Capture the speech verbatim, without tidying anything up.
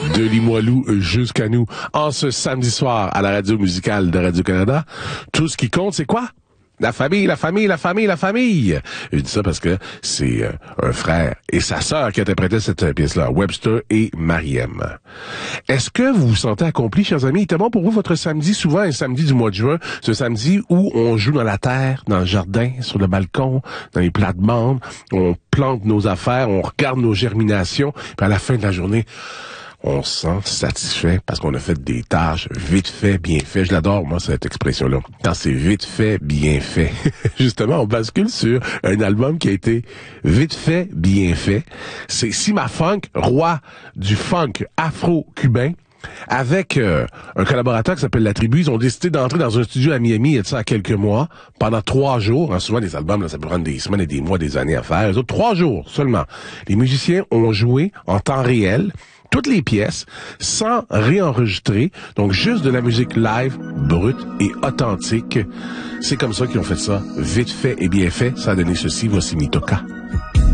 De Limoilou jusqu'à nous, en ce samedi soir à la radio musicale de Radio-Canada. Tout ce qui compte, c'est quoi? La famille, la famille, la famille, la famille. Je dis ça parce que c'est euh, un frère et sa sœur qui interprétaient cette euh, pièce-là, Webster et Mariem. Est-ce que vous vous sentez accompli, chers amis? Il était bon pour vous votre samedi, souvent un samedi du mois de juin, ce samedi où on joue dans la terre, dans le jardin, sur le balcon, dans les plates-bandes, on plante nos affaires, on regarde nos germinations, puis à la fin de la journée, on se sent satisfait parce qu'on a fait des tâches vite fait, bien fait. Je l'adore, moi, cette expression-là. Quand c'est vite fait, bien fait. Justement, on bascule sur un album qui a été vite fait, bien fait. C'est Sima Funk, roi du funk afro-cubain. Avec euh, un collaborateur qui s'appelle La Tribu, ils ont décidé d'entrer dans un studio à Miami, il y a de ça quelques mois, pendant trois jours. Hein, souvent, les albums, là, ça peut prendre des semaines et des mois, des années à faire. Les autres, trois jours seulement. Les musiciens ont joué en temps réel toutes les pièces, sans réenregistrer, donc juste de la musique live, brute et authentique. C'est comme ça qu'ils ont fait ça, vite fait et bien fait. Ça a donné ceci, voici Mitoka.